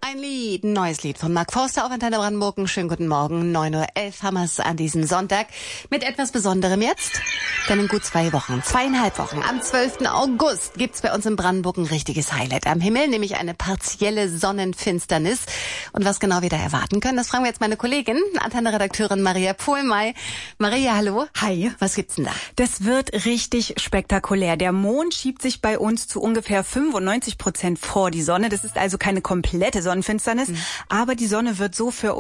Ein neues Lied von Mark Forster auf Antenne Brandenburg. Schönen guten Morgen, 9:11 Uhr haben wir es an diesem Sonntag. Mit etwas Besonderem jetzt, denn in gut 2,5 Wochen, am 12. August gibt's bei uns in Brandenburg ein richtiges Highlight am Himmel, nämlich eine partielle Sonnenfinsternis. Und was genau wir da erwarten können, das fragen wir jetzt meine Kollegin, Antenne-Redakteurin Maria Pohlmey. Maria, hallo. Hi. Was gibt's denn da? Das wird richtig spektakulär. Der Mond schiebt sich bei uns zu ungefähr 95% vor die Sonne. Das ist also keine komplette Sonnenfinsternis, aber die Sonne wird so für